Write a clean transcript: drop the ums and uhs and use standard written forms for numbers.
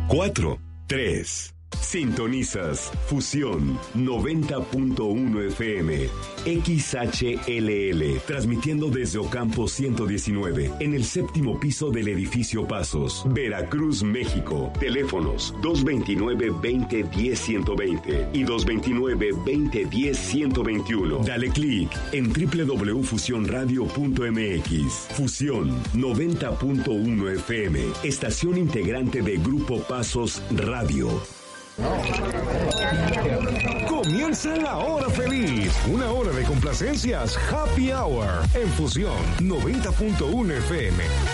4, 3. Sintonizas Fusión 90.1 FM XHLL, transmitiendo desde Ocampo 119, en el 7º piso del edificio Pasos, Veracruz, México. Teléfonos 229-2010-120 y 229-2010-121. Dale clic en www.fusionradio.mx. Fusión 90.1 FM, estación integrante de Grupo Pasos Radio. Comienza la hora feliz, una hora de complacencias, Happy Hour, en Fusión 90.1 FM.